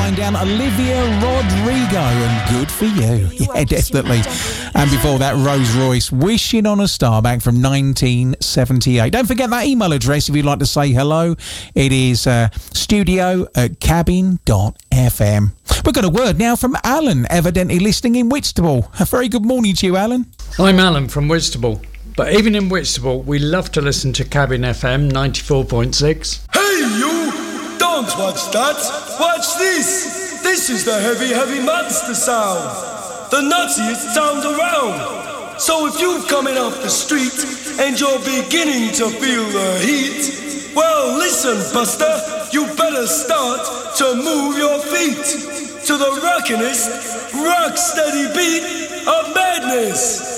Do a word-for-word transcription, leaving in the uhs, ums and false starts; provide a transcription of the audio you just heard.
going down Olivia Rodrigo, and Good For You. Yeah, definitely. And before that, Rose Royce, Wishing on a Star, back from nineteen seventy-eight. Don't forget that email address if you'd like to say hello. It is uh, studio at cabin dot f m. We've got a word now from Alan, evidently listening in Whitstable. A very good morning to you, Alan. I'm Alan from Whitstable. But even in Whitstable, we love to listen to Cabin F M ninety-four point six. Hey, you! Don't watch that! Watch this! This is the heavy, heavy monster sound. The nuttiest sound around. So if you're coming off the street and you're beginning to feel the heat, well, listen, Buster, you better start to move your feet to the rockinest, rock-steady beat of madness.